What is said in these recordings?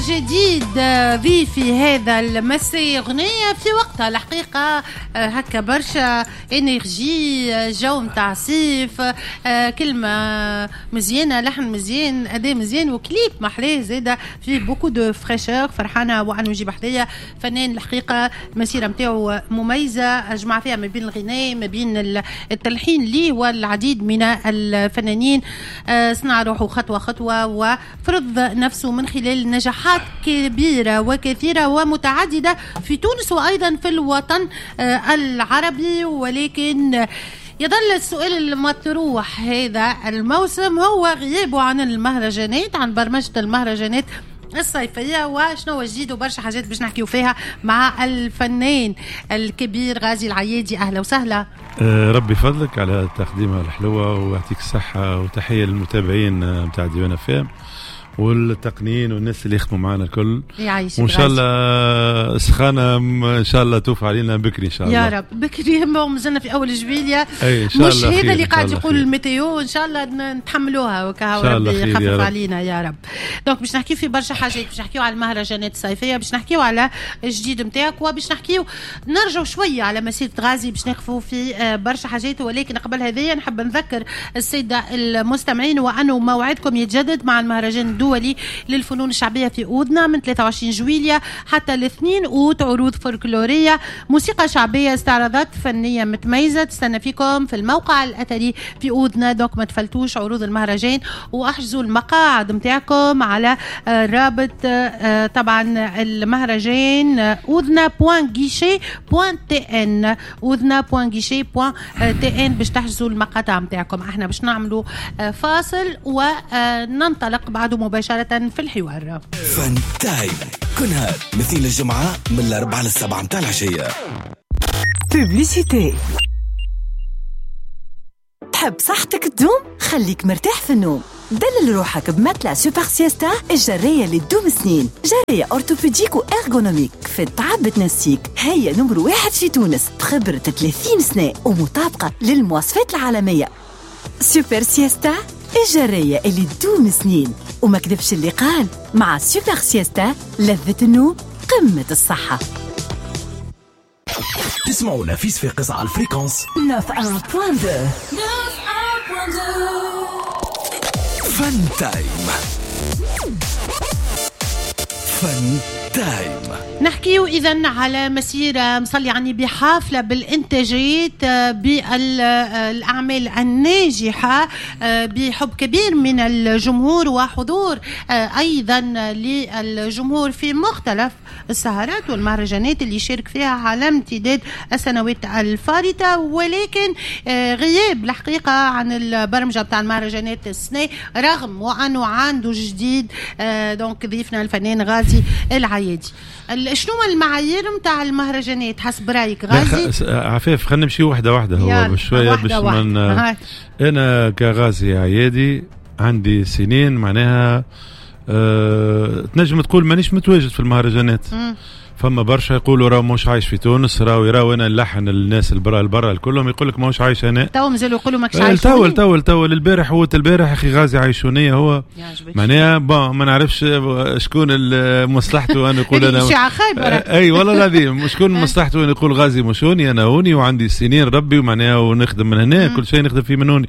جديد ضيفي هذا المساء أغنية في وقتها الحقيقة هكا برشا انرجي، جو متاع صيف، كلمة مزيانة، لحن مزيان، أداء مزيان، وكليب محلاه زاده فيه بوكو دو فريشور. فرحانة وأنه يجيب حدايا فنان الحقيقة المسيرة متاعو مميزة، جمع فيها ما بين الغناء ما بين التلحين ليه والعديد من الفنانين. صنع روحه خطوة خطوة وفرض نفسه من خلال نجاحات كبيرة وكثيرة ومتعددة في تونس وأيضا في الوطن العربي. ولكن يظل السؤال المطروح هذا الموسم هو غيابه عن المهرجانات، عن برمجة المهرجانات الصيفية، وشنو جديد وبرشا حاجات باش نحكيو فيها مع الفنان الكبير غازي العيادي. أهلا وسهلا. ربي فضلك على التقديمة الحلوة ويعطيك الصحة، وتحية للمتابعين متاع ديوان فام والتقنيين والناس اللي يخدموا معنا الكل. وان شاء الله سخانه ان شاء الله توفى علينا بكري ان شاء الله. يا رب بكري، هم مازلنا في اول جويلية، مش هذا اللي قاعد يقول الميتيو، ان شاء الله نتحملوها وكهو ربي يخفف علينا يا رب. دونك باش نحكيو في برشا حاجات، باش نحكيو على المهرجانات الصيفيه، باش نحكيو على الجديد نتاعك، وباش نحكيو نرجعوا شويه على مسيره غازي، باش نقفوا في برشا حاجات. ولكن قبل هذه نحب نذكر الساده المستمعين وانه موعدكم يتجدد مع المهرجان الدولي للفنون الشعبية في أودنا من 23 جويلية حتى الاثنين أوت. عروض فولكلورية، موسيقى شعبية، استعراضات فنية متميزة تستنى فيكم في الموقع الأثري في أودنا. دوك ما تفلتوش عروض المهرجان واحجزوا المقاعد متاعكم على رابط طبعا المهرجان أودنا.guichet.tn أودنا.guichet.tn باش تحجزوا المقاطع متاعكم. احنا باش نعملوا فاصل وننطلق بعده مباشرة في الحوار. فن تايم كل هاد مثل الجمعة من 4 ل7 متاع العشية. بوبليسيتي. تحب صحتك تدوم؟ خليك مرتاح في النوم. دلل روحك بمتلة سوبر سيستا الجرية اللي تدوم سنين، جرية أورتوبيديك وإرغونوميك في التعب تنسيك. هي نمر 1 في تونس بخبرة 30 سنة ومطابقة للمواصفات العالمية. سوبر سيستا الجرية اللي تدوم سنين، وما كذبش اللي قال، مع سوبر سيستا لذة النوم قمة الصحة. تسمعونا في صفاقس على الفريكونس 91.2. فن تايم. فن تايم نحكيو إذن على مسيرة مصلي عني بحافلة بالإنتاجات، بالأعمال الناجحة، بحب كبير من الجمهور وحضور أيضا للجمهور في مختلف السهرات والمهرجانات اللي يشارك فيها على امتداد السنوات الفارطة. ولكن غياب الحقيقة عن البرمجة بتاع المهرجانات السنة، رغم وأنه عنده جديد. دونك ضيفنا الفنان غازي العيادي. شنو المعايير متاع المهرجانات حسب رايك غازي؟ عفاف خلينا نمشي واحدة هو بشوية باش من انا كغازي عيادي عندي سنين معناها تنجم تقول مانيش متواجد في المهرجانات. فما برشا يقولوا راه مش عايش في تونس، راهو انا نلحن الناس البرا الكلهم يقول لك ماهوش عايش هنا. تو مازالوا يقولوا ماكش عايش. تو البارح اخي غازي عايشونيه هو معناها ما نعرفش شكون مصلحته انا نقول انا اي والله العظيم شكون مصلحته انا نقول غازي مشوني انا هوني وعندي سنين ربي ومعناها ونخدم من هنا كل شيء نخدم فيه من هوني.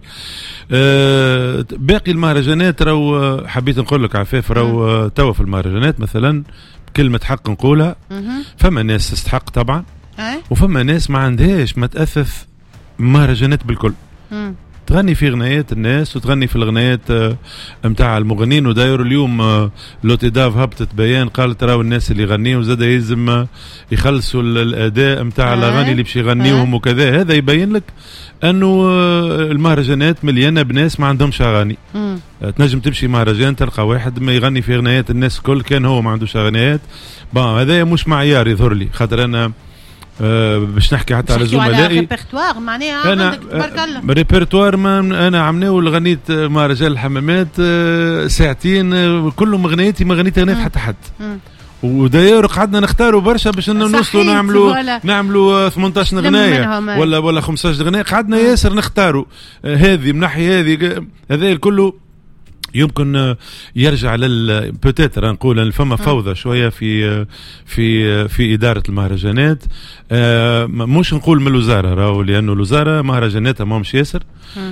باقي المهرجانات راهو حبيت نقول لك عفاف راهو تو في المهرجانات مثلا كلمة حق نقولها. فما ناس تستحق طبعا وفما ناس ما عندهاش ما تأثث مهرجانات بالكل. تغني في غنايات الناس وتغني في الغنايات متاع المغنين. وداير اليوم لوتيداف هبطت بيان قالت راهو الناس اللي يغنيوا وزاد يلزم يخلصوا الأداء متاع الأغاني اللي باش يغنيوهم وكذا. هذا يبين لك أنه المهرجانات مليانة بناس ما عندهمش أغاني. تنجم تمشي مهرجان تلقى واحد ما يغني في غنايات الناس كل كان هو ما عندوش أغنيات. هذا مش معيار يظهر لي، خاطر أنا باش نحكي حتى على زملائي ريبرتوار معناها أنا ريبرتوار ما أنا عمناه غنيت مهرجان الحمامات ساعتين كلهم غنيتي ما غنيت غنيت حتى حد. وداير قعدنا نختاروا برشا باش نوصلوا نعملوا 18 غنايه ولا 15 غنايه. قعدنا ياسر نختاروا هذه من ناحيه هذه الكل يمكن يرجع بوتيتر نقول فما فوضى شويه في اداره المهرجانات. مش نقول من الوزاره راهو، لانه الوزاره مهرجاناتها ما مش ياسر.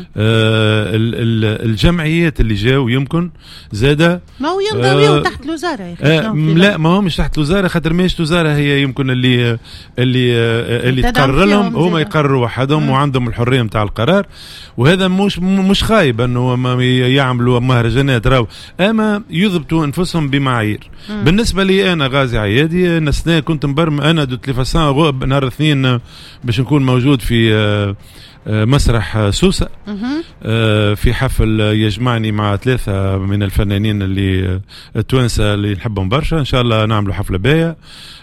الجمعيات اللي جاوا يمكن زاده ما هو ينضويوا تحت الوزاره يا اخي. لا ما هو مش تحت الوزاره، خاطر ماهيش الوزاره هي يمكن اللي تقرر لهم، هما يقرروا وحدهم وعندهم الحريه نتاع القرار. وهذا مش خايب انه يعملوا مهرجانات راهو، اما يضبطوا انفسهم بمعايير. بالنسبه لي انا غازي عيادي، انا كنت مبرم انا دو تليفاسان نهار الاثنين باش نكون موجود في مسرح سوسة في حفل يجمعني مع 3 من الفنانين اللي التوانسة اللي نحبهم برشا. إن شاء الله نعملوا حفلة باية،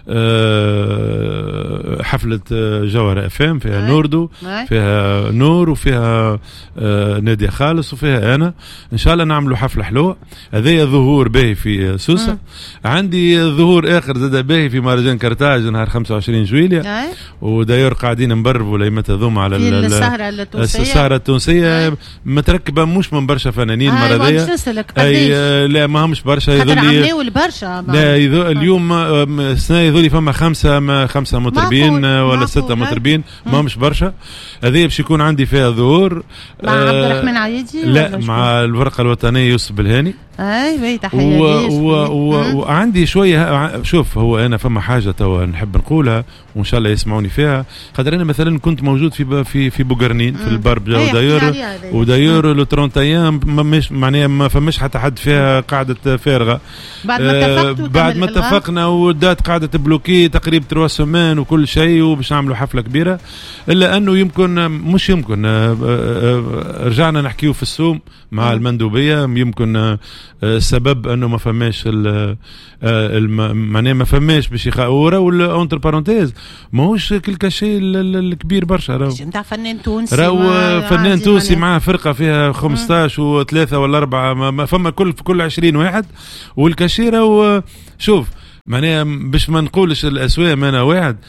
حفلة جوهرة FM فيها نوردو، فيها نور، وفيها نادية خالص، وفيها أنا. إن شاء الله نعملوا حفلة حلوة. هذا ظهور باهي في سوسة. عندي ظهور آخر زاد باهي في مهرجان كرتاج نهار 25 جويلية، وداير قاعدين نبربوا ليمتى ذوم على السهرة التونسية متركبة مش من برشا فنانين مرضية. لا ما همش برشا، يذولي برشا. لا اليوم السنة يذولي فما 5 مطربين ولا 6 مطربين، ما مش برشا. هذه باش يكون عندي فيها ظهور مع عبد الرحمن عيدي، لا مع الورقة الوطنية يوسف بالهاني. اي تحية وعندي شوية. شوف هو أنا فما حاجة توا نحب نقولها وإن شاء الله يسمعوني فيها. خاطر أنا مثلا كنت موجود في بوغرنين في البربجة وداير لو 30 أيام معناها ما فماش حتى حد فيها قاعدة فارغة. بعد ما اتفقنا ودات قاعدة بلوكي تقريبا 3 سمان وكل شيء، وباش نعملوا حفلة كبيرة. إلا أنه مش يمكن رجعنا نحكيو في السوم مع المندوبية. يمكن السبب أنه ما فماش معناه ما فماش باش يخاورة ولا اونتر بارونتيز ماهوش كل شيء الكبير برشا. راهو نتاع فنان تونسي، فنان تونسي معاه فرقة فيها 15 و3 ولا 4 ما فما كل 20 واحد والكاشيرة. وشوف معناها باش ما نقولش الأسوام أنا واحد،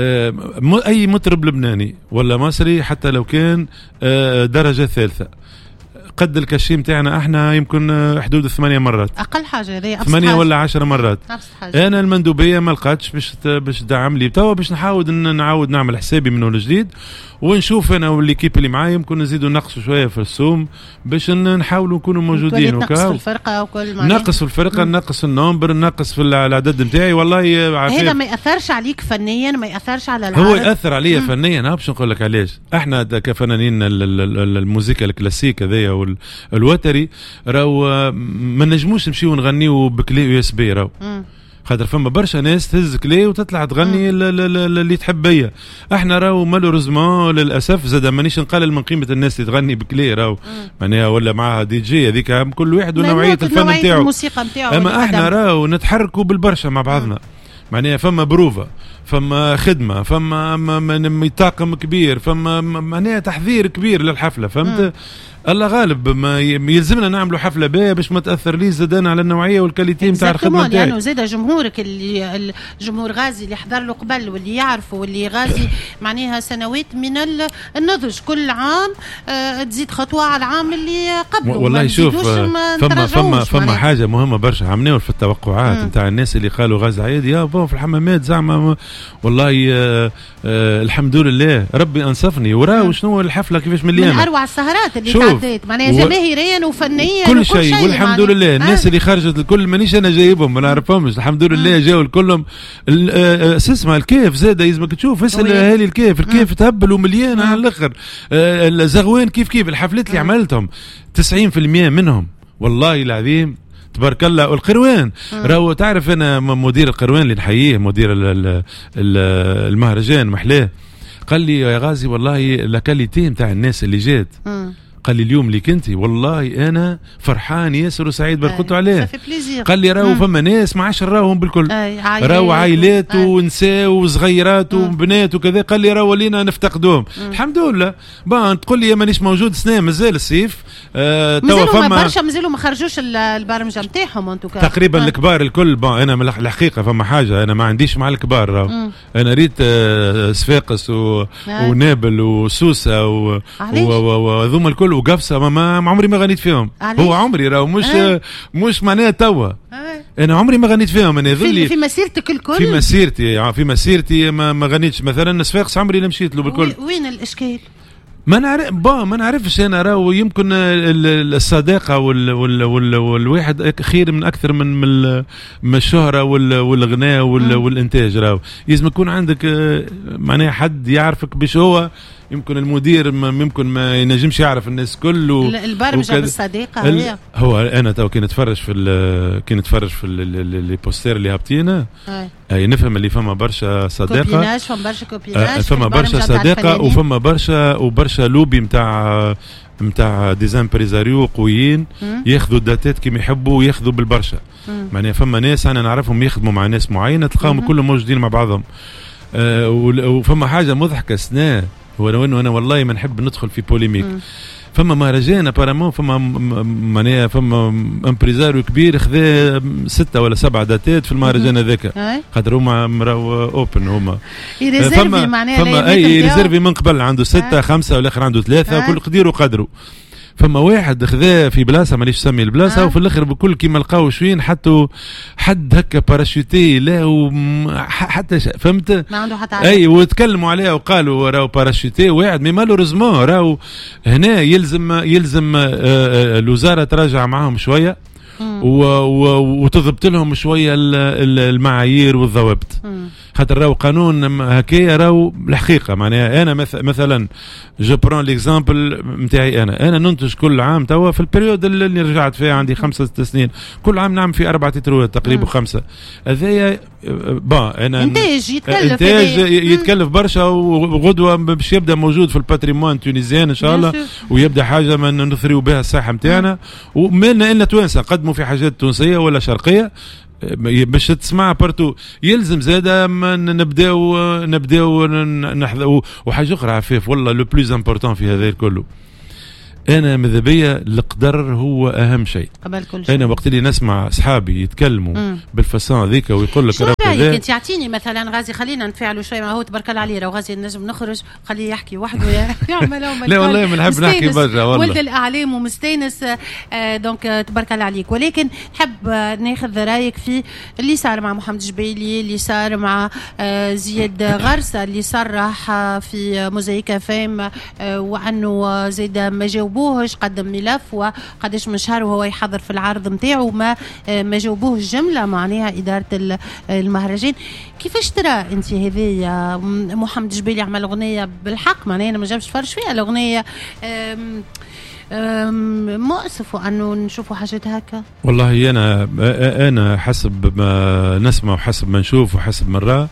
أي مطرب لبناني ولا مصري حتى لو كان درجة ثالثة قد الكشيم تاعنا احنا يمكن حدود 8 مرات اقل حاجه، هذه 8 ولا 10 مرات. انا المندوبيه ما لقاتش باش تدعم لي توا، باش نعاود نعمل حسابي منه الجديد، ونشوف انا والليكيب اللي معايا يمكن نزيدوا نقصوا شويه في السوم باش نحاولوا نكونوا موجودين. نقص في الفرقه وكل نقص في الفرقه، نقص النومبر، نقص في العدد نتاعي. والله هذا ما ياثرش عليك فنيا، ما ياثرش على العالم. هو ياثر عليا فنيا. انا باش نقول لك علاش. احنا كفنانين الموسيقى الكلاسيك هذيا والوتري راهو ما نجموش نمشيو نغنيو بكلي يو اس بي راهو، خاطر فما برشا ناس تهز كلي وتطلع تغني اللي تحب هي. احنا راهو مالوريزمون للاسف زاد مانيش نقلل من قيمه الناس اللي تغني بكلي راهو معناها ولا معاها دي جي، هذيك كل واحد ونوعيه الفن نتاعو، الموسيقى نتاعو. اما احنا راهو نتحركوا بالبرشا مع بعضنا. معناها فما بروفة، فما خدمة، فما طاقم كبير، فما معناها تحضير كبير للحفلة. فهمت؟ الله غالب ما يلزمنا نعملوا حفله باهيه باش ما تاثر لي زادنا على النوعيه والكاليتي نتاع الخدمه نتاعي. لانه زاد جمهورك اللي الجمهور غازي اللي حضر له قبل واللي يعرفه واللي غازي معناها سنوات من النضج، كل عام تزيد خطوه على العام اللي قبله. والله شوف فما حاجه مهمه برشا عملناها في التوقعات نتاع الناس اللي قالوا غازي عيادي يا بون في الحمامات زعما. والله الحمد لله ربي انصفني وراه شنو الحفله كيفاش مليانه من اروع السهرات اللي معناها جماهيريا وفنيا كل شيء. والحمد لله الناس اللي خرجت الكل مانيش انا جايبهم ما نعرفهمش، الحمد لله جاوا الكلهم. اسمها الكيف زاد يلزمك تشوف اسال اهالي الكيف تهبل ومليان على الاخر. الزغوان كيف الحفلات اللي عملتهم 90% منهم والله العظيم تبارك الله. والقروان راهو تعرف انا مدير القروان اللي نحييه مدير المهرجان محلاه قال لي يا غازي والله الكاليتي نتاع الناس اللي جات قال لي اليوم اللي كنتي والله انا فرحان ياسر وسعيد بركضت عليه. قال لي راهو فما ناس ما عادش نراوهم بالكل، راهو عائلات ونساء وصغيرات وبنات وكذا. قال لي راهو ولينا نفتقدوهم. الحمد لله. تقول لي مانيش موجود سنه مازال الصيف توا فما برشا مازالوا ما خرجوش البرمجه نتاعهم انتو تقريبا الكبار الكل. انا من الحقيقه فما حاجه انا ما عنديش مع الكبار راهو. انا ريت صفاقس ونابل وسوسه وذوما الكل بالكل وقفصه ما عمري ما غنيت فيهم. هو عمري راهو مش معناها توا انا عمري ما غنيت فيهم. انا ظلي في مسيرتك الكل. في مسيرتي ما غنيتش مثلا صفاقس عمري لا مشيت له بالكل. وين الاشكال؟ ما نعرفش انا راهو يمكن الصداقه والواحد خير من اكثر من الشهره والغناء والانتاج. راهو لازم يكون عندك معناها حد يعرفك باش هو يمكن المدير يمكن ما ينجمش يعرف الناس كل البرمجه بالصديقه هو انا تو كي نتفرج في لي بوستير اللي هابطينا نفهم اللي فما برشا صداقه فما برشا صداقه وفما برشا لوبي نتاع ديزامبريزاريو قويين ياخذوا الداتات كيما يحبوا وياخذوا بالبرشا. معناها فما ناس انا نعرفهم يخدموا مع ناس معينه تلقاهم كلهم موجودين مع بعضهم. وفما حاجه مضحكه سنه وانا والله ما نحب ندخل في بوليميك. فما مهرجان ابارامون فما امبريزاريو كبير خذا 6 ولا 7 داتات في المهرجان هذاك خاطر هما راهو اوبن هما يريزيرفي معناها فما اي ريزيرفي من قبل عنده 6 5 والاخر عنده 3 وكل قدير وقدره. فما واحد خذا في بلاصه مانيش سمي البلاصه وفي الاخر بكل كيما لقاو شوين حتى حد هكا باراشوتي لا حتى فهمت ما عنده حتى اي وتكلموا عليها وقالوا راهو باراشوتي واحد مي مالوريزمون راهو هنا يلزم الوزاره تراجع معاهم شويه وتضبط لهم شويه المعايير والضوابط. خاطر راهو قانون هكايا راهو الحقيقه معناها انا مثلا جو برون ليكزامبل نتاعي انا ننتج كل عام توا في البريود اللي رجعت فيها عندي 5-6 سنين كل عام نعمل في 4 تتروات تقريبا 5. هذايا انا انتاج يتكلف برشا وغدوه باش يبدا موجود في الباتريمون التونسيان ان شاء الله ويبدا حاجه ما نثريو بها الساحه نتاعنا ومالنا ان توانسه نقدموا في حاجات تونسيه ولا شرقيه باش تسمع برتو. يلزم زاده نبداو نحذو. وحاجه اخرى عفاف والله لو بلوز امبورطون في هذا كله انا ماذا بيا القدر هو اهم شيء قبل كل شيء. انا وقت اللي نسمع اصحابي يتكلموا بالفصان ذيك ويقول لك شو رايك انت يعطيني مثلا غازي خلينا نتفاعلوا شويه هو تبارك الله عليه راهو غازي نجم نخرج خليه يحكي وحده يعمل لا والله ما نحب نحكي برشا والله ولد الاعلام ومستانس دونك تبارك الله عليك. ولكن نحب ناخذ رايك في اللي صار مع محمد جبيلي اللي صار مع زياد غرسه اللي صرح في موزايك فام وانه زيد ما جاوبوهش قدم ملف وقداش من شهر وهو يحضر في العرض نتاعو ما جاوبوهش جمله معناها اداره المهرجان. كيفاش ترى انت هذه محمد جبيلي عمل اغنيه بالحق معناها انا ما جابش فرش فيها الاغنيه مؤسف انه نشوفوا حاجات هكا. والله انا حسب ما نسمع وحسب ما نشوف وحسب ما نرى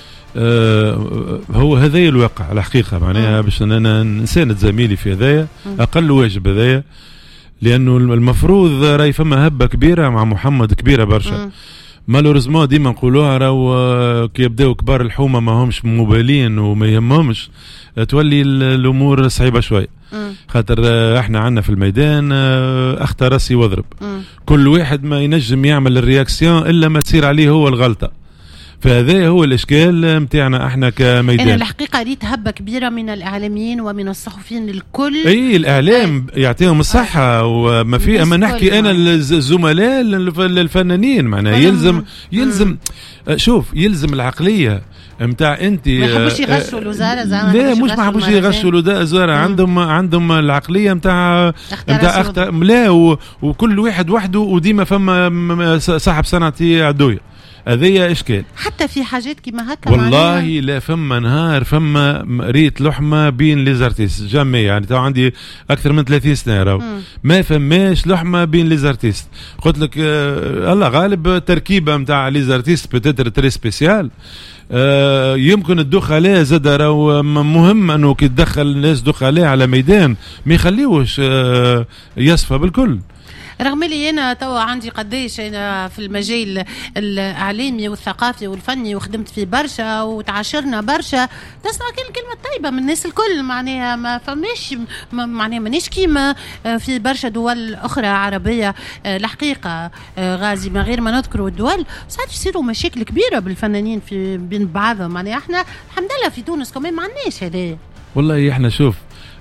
هو هذايا الواقع الحقيقه معناها باش انا نساند زميلي في هذايا اقل واجب هذايا لانه المفروض راهي فما هبه كبيره مع محمد كبيره برشا. مالوريزمون ديما نقولوها راهو كي يبداو كبار الحومه ما همش مبالين وما يهمهمش تولي الامور صعيبه شويه. خاطر احنا عندنا في الميدان اخطا راسي واضرب. كل واحد ما ينجم يعمل الرياكسيون الا ما تصير عليه هو الغلطه. فهذا هو الاشكال متاعنا احنا كميدان. انا الحقيقه ريت هبه كبيره من الاعلاميين ومن الصحفيين الكل. اي الاعلام يعطيهم الصحه وما في اما نحكي انا الزملاء الفنانين معناها يلزم شوف يلزم العقليه نتاع انت ما يحبوش يغشوا الوزاره زعما. لا مش ما يحبوش يغشوا الوزاره عندهم العقليه نتاع اخطاء لا وكل واحد وحده وديما فما صاحب صنعتي عدويه. هذه اشكال حتى في حاجات كيما هكا والله لا فما نهار فما ريت لحمه بين ليزارتيست جامي يعني تو عندي اكثر من 30 سنه راهو ما فماش لحمه بين ليزارتيست. قلت لك الله غالب تركيبه نتاع ليزارتيست بتاتر تري سبيسيال يمكن تدخ عليه زاد راهو مهم انه كي تدخل الناس تدخ عليه على ميدان ما يخليوش يصفى بالكل. رغم اللي انا توا عندي قديش انا في المجال الاعلامي والثقافي والفني وخدمت فيه برشا وتعاشرنا برشا تسمع كلمه طيبه من الناس الكل معناها ما فماش معناها مانيش كيما في برشا دول اخرى عربيه. الحقيقه غازي من غير ما نذكروا الدول ساعات يصيروا مشاكل كبيره بالفنانين في بين بعضهم معناها احنا الحمد لله في تونس كمان ما عندناش هذا. والله احنا شوف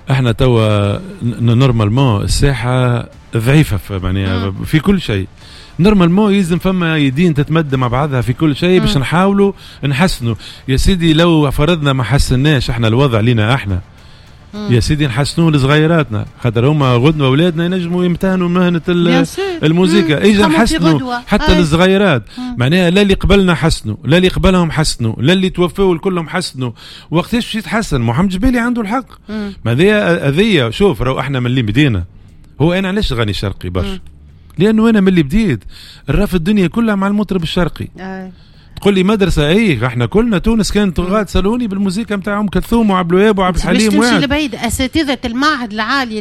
احنا توا نورمالمون الساحه ضعيفه معناها في كل شيء. نورمالمون يلزم فما يدين تتمد مع بعضها في كل شيء باش نحاولوا نحسنوا. يا سيدي لو فرضنا ما حسناش احنا الوضع لينا احنا يا سيدي نحسنوه لصغيراتنا، خاطر هما غدوه اولادنا ينجموا يمتهنوا مهنه الموسيقى. اجا نحسنوا حتى للصغيرات معناها لا اللي قبلنا حسنوا لا اللي قبلهم حسنوا لا اللي توفوا الكلهم حسنوا. وقتاش باش يتحسن؟ محمد جبالي عنده الحق. ما هذيا شوف راهو احنا من اللي بدينا. هو انا علاش غني شرقي برشا؟ لانه انا من اللي بديت الرف الدنيا كلها مع المطرب الشرقي. تقول لي مدرسه ايه؟ احنا كلنا تونس كانت غاد سالوني بالموسيقى نتاع ام كلثوم وعبد الوهاب وعبد الحليم. باش تمشي لبعيد اساتذه المعهد العالي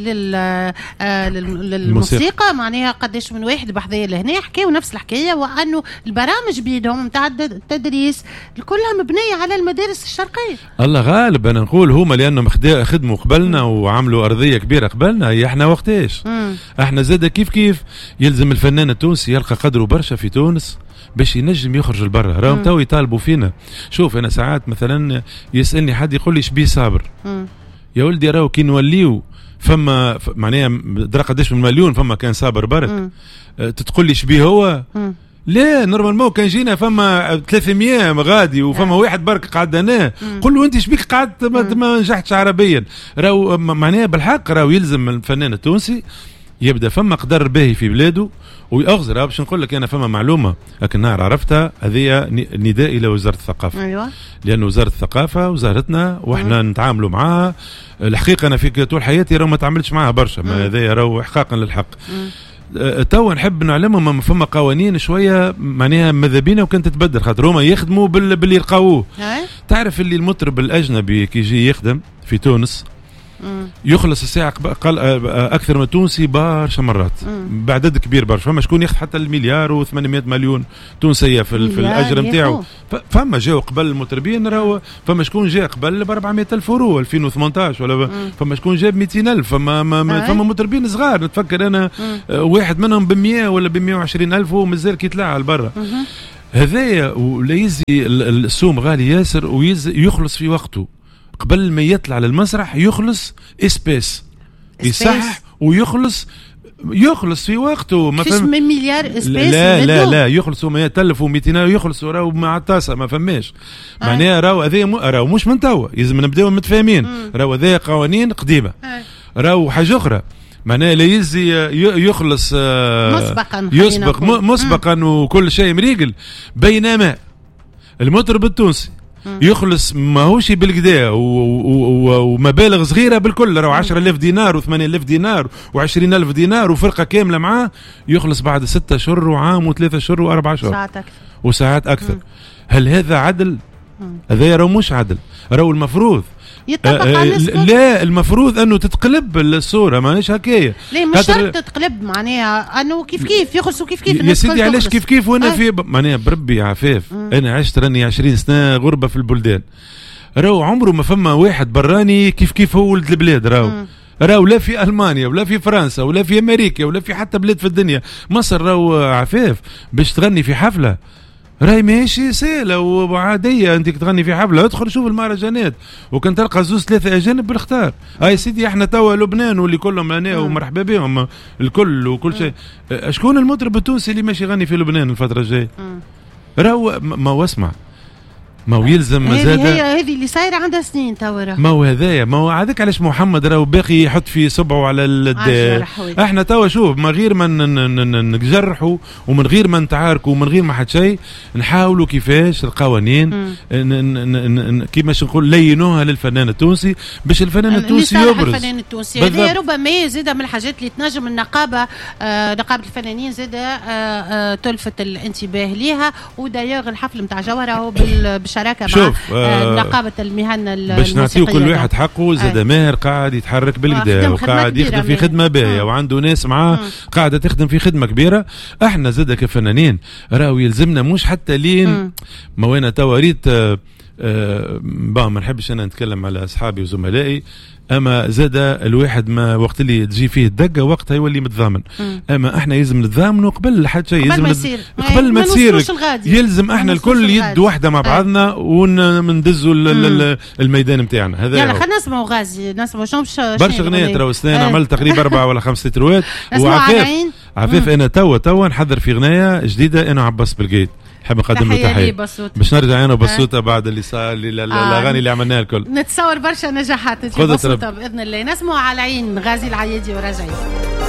للموسيقى معناها قداش من واحد بحذايا لهنا حكاو نفس الحكايه، وانه البرامج بيدهم نتاع التدريس كلها مبنيه على المدارس الشرقيه. الله غالب انا نقول هما لانهم خدموا قبلنا وعملوا ارضيه كبيره قبلنا. هي احنا وقتاش احنا زاد كيف يلزم الفنان التونسي يلقى قدره برشا في تونس باش ينجم يخرج لبرا. راهم تو يطالبوا فينا. شوف انا ساعات مثلا يسالني حد يقول لي شبيه صابر. يا ولدي راهو كي نوليو فما معناها درا قداش من مليون فما كان صابر برك. تقول لي شبيه هو؟ لا نورمالمون كان جينا فما 300 غادي وفما واحد برك قعد هنا. قل له انت شبيك قعدت ما نجحتش عربيا. راهو معناها بالحق راهو يلزم الفنان التونسي يبدا فما قدر باهي في بلاده ويأغزر. باش نقول لك انا فما معلومه لكن نهار عرفتها هذه نداء الى وزاره الثقافه. ايوه لان وزاره الثقافه وزارتنا واحنا نتعاملوا معها. الحقيقه انا في طول حياتي ما تعاملتش معها برشا. هذا راهو احقاقا للحق. توا نحب نعلمهم فما قوانين شويه معناها ماذا بينا وكانت تتبدل خاطر هما يخدموا باللي يلقاوه. تعرف اللي المطرب الاجنبي كي يجي يخدم في تونس يخلص الساعة أكثر من تونسي برشا مرات بعدد كبير برشا. فما شكون ياخذ حتى المليار و800 مليون تونسية في الأجر نتاعو. فما جاو قبل المطربين راهو فما شكون جاء قبل ب 400,000 يورو 2018 ولا فما شكون جاب 200,000. فما مطربين صغار نتفكر أنا واحد منهم ب100 ولا ب120,000 ومازال كي يطلع على برا. هذايا ولا يزي السوم غالي ياسر ويخلص في وقته. قبل ما يطلع على المسرح يخلص اسبيس يصح ويخلص في وقته. ما فيش من مليار اسبيس. لا يخلصوا 100,000 و200 يخلصوا راهو مع الطاسه ما فماش. معناها راهو هذا راهو مش من توا لازم نبداو متفاهمين. راهو هذا قوانين قديمه. راهو حاجه اخرى معناها لا يزي يخلص مسبقا وكل شيء مريقل. بينما المطرب التونسي يخلص ماهوش بالقدا ومبالغ صغيره بالكل. راهو 10,000 دينار و8,000 دينار و20,000 دينار وفرقه كامله معاه يخلص بعد 6 شهور وعام و3 شهور و4 شهور وساعات اكثر. هل هذا عدل؟ هذا راهو مش عدل. راهو المفروض لا المفروض انه تتقلب الصوره مانيش هكايا. ليه مش شرط تتقلب معناها انه كيف يخلصوا كيف يا سيدي. علاش كيف وانا في معناها بربي عفاف. انا عشت راني 20 سنه غربه في البلدان. راهو عمره ما فما واحد براني كيف هو ولد البلاد. راهو لا في المانيا ولا في فرنسا ولا في امريكا ولا في حتى بلاد في الدنيا. مصر راهو عفاف باش تغني في حفله راهي ماشي سهله وعاديه. انت تغني في حفله ادخل شوف المهرجانات وكان تلقى 2-3 اجانب بالاختار. يا سيدي احنا توا لبنان واللي كلهم هنا ومرحبا بهم الكل وكل شيء. شكون المطرب التونسي اللي ماشي يغني في لبنان الفتره الجايه؟ راهو ما هو اسمع ما هو يلزم زاد. هذه اللي صايره عندها سنين توا. ما هو هذايا ما هو هذاك علاش محمد راهو باقي يحط في صبعه على الدار. احنا توا شوف من غير ما نجرحوا ومن غير ما نتعاركوا ومن غير ما حد شيء نحاولوا كيفاش القوانين كيفاش نقول لينوها للفنان التونسي باش الفنان التونسي يبرز. الفنان التونسي هذا ربما زاد من الحاجات اللي تنجم النقابه نقابه الفنانين زاد تلفت الانتباه ليها. ودايوغ الحفل نتاع جوهره بالشراكه مع نقابه المهن الموسيقيه باش نعطيو كل واحد حقه. زاد ماهر قاعد يتحرك بالقدا وقاعد يخدم في خدمه باهيه وعنده ناس معاه قاعده تخدم في خدمه كبيره. احنا زاد كفنانين راهو يلزمنا مش حتى لين ما وين توا ريت ما نحبش انا نتكلم على اصحابي وزملائي. اما زاد الواحد ما وقت اللي تجي فيه الدقه وقتها يولي متضامن. اما احنا يلزم نتضامنوا قبل حتى شيء، قبل ما تصير يلزم احنا الكل يد واحده مع بعضنا وندزوا الميدان نتاعنا. هذا يلا خلينا نسمعوا غازي، نسمعوا شنو برشا غنيات. راهو سنين عملت تقريبا 4 ولا 5 تروات. وعفيف انا توا نحضر في غنايه جديده انا عباس بالقيد، نحب نقدم له تحيه باش نرجع انا وبسوطه بعد اللي صار الاغاني اللي عملناها الكل. نتصور برشا نجاحات بسوطه باذن الله. نسمعوا على عين غازي العيادي وراجعين.